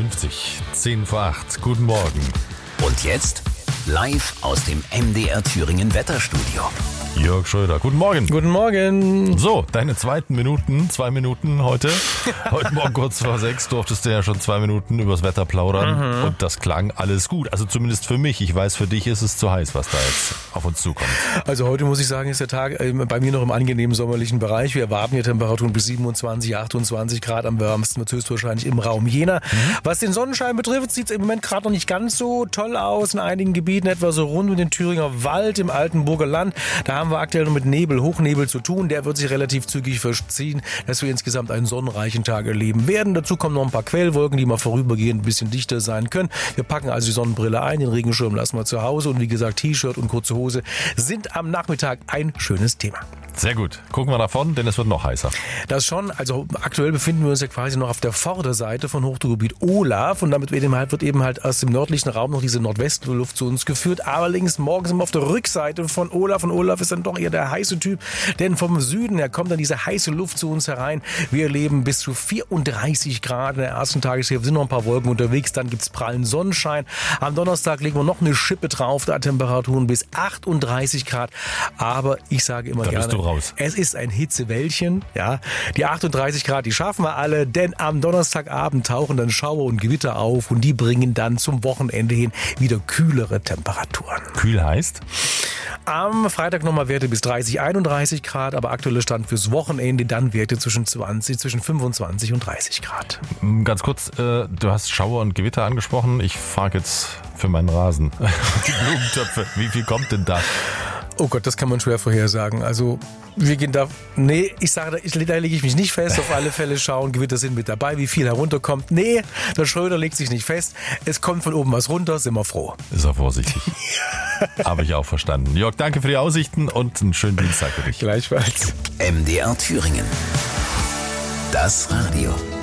10 vor 8. Guten Morgen. Und jetzt live aus dem MDR Thüringen Wetterstudio. Jörg Schröder, guten Morgen. Guten Morgen. So, deine 2 Minuten heute. Heute Morgen kurz vor 6 durftest du ja schon 2 Minuten übers Wetter plaudern. Und das klang alles gut. Also zumindest für mich. Ich weiß, für dich ist es zu heiß, was da jetzt auf uns zukommt. Also heute muss ich sagen, ist der Tag bei mir noch im angenehmen sommerlichen Bereich. Wir erwarten hier Temperaturen bis 27, 28 Grad am wärmsten, wird höchstwahrscheinlich im Raum Jena. Was den Sonnenschein betrifft, sieht es im Moment gerade noch nicht ganz so toll aus. In einigen Gebieten etwa so rund um den Thüringer Wald im Altenburger Land. Da haben wir aktuell noch mit Nebel, Hochnebel zu tun. Der wird sich relativ zügig verziehen, dass wir insgesamt einen sonnenreichen Tag erleben werden. Dazu kommen noch ein paar Quellwolken, die mal vorübergehend ein bisschen dichter sein können. Wir packen also die Sonnenbrille ein, den Regenschirm lassen wir zu Hause und wie gesagt, T-Shirt und kurze Hose sind am Nachmittag ein schönes Thema. Sehr gut. Gucken wir davon, denn es wird noch heißer. Das schon. Also aktuell befinden wir uns ja quasi noch auf der Vorderseite von Hochdruckgebiet Olaf und damit wird eben halt aus dem nördlichen Raum noch diese Nordwestluft zu uns geführt. Allerdings morgen sind wir auf der Rückseite von Olaf und Olaf ist dann doch eher der heiße Typ, denn vom Süden her kommt dann diese heiße Luft zu uns herein. Wir erleben bis zu 34 Grad in der ersten Tageshälfte, sind noch ein paar Wolken unterwegs, dann gibt's prallen Sonnenschein. Am Donnerstag legen wir noch eine Schippe drauf, da Temperaturen bis 38 Grad. Aber ich sage immer gerne, raus. Es ist ein Hitzewellchen, ja. Die 38 Grad, die schaffen wir alle, denn am Donnerstagabend tauchen dann Schauer und Gewitter auf und die bringen dann zum Wochenende hin wieder kühlere Temperaturen. Kühl heißt? Am Freitag nochmal Werte bis 30, 31 Grad, aber aktueller Stand fürs Wochenende dann Werte zwischen 25 und 30 Grad. Ganz kurz, du hast Schauer und Gewitter angesprochen. Ich frage jetzt für meinen Rasen. Die Blumentöpfe, wie viel kommt denn da? Oh Gott, das kann man schwer vorhersagen. Also wir gehen da, da lege ich mich nicht fest. Auf alle Fälle Schauer und Gewitter sind mit dabei. Wie viel herunterkommt? Nee, der Schröder legt sich nicht fest. Es kommt von oben was runter, sind wir froh. Ist er vorsichtig. Habe ich auch verstanden. Jörg, danke für die Aussichten und einen schönen Dienstag für dich. Gleichfalls. MDR Thüringen. Das Radio.